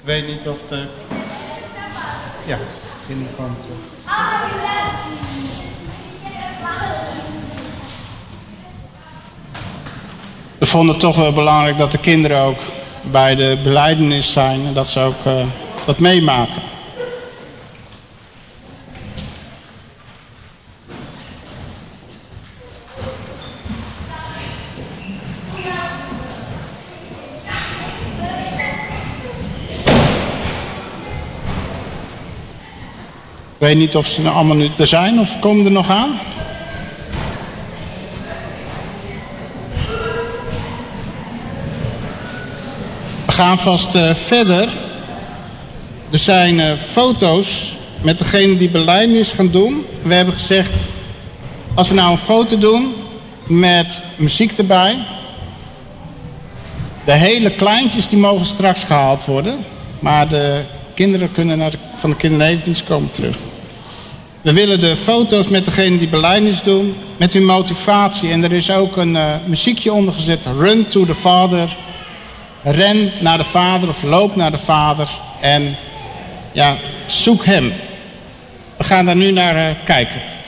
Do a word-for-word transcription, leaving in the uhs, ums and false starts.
weet niet of de... Ja, kinderen komen terug. We vonden het toch wel belangrijk dat de kinderen ook bij de belijdenis zijn. En dat ze ook uh, dat meemaken. Ik weet niet of ze er allemaal nu er zijn of komen er nog aan. We gaan vast uh, verder. Er zijn uh, foto's met degene die belijdenis gaan doen. We hebben gezegd, als we nou een foto doen met muziek erbij. De hele kleintjes die mogen straks gehaald worden. Maar de kinderen kunnen naar de, van de kinderlevensdienst komen terug. We willen de foto's met degene die belijdenis doen, met hun motivatie. En er is ook een uh, muziekje onder gezet. Run to the Father. Ren naar de Vader of loop naar de Vader. En ja, zoek hem. We gaan daar nu naar uh, kijken.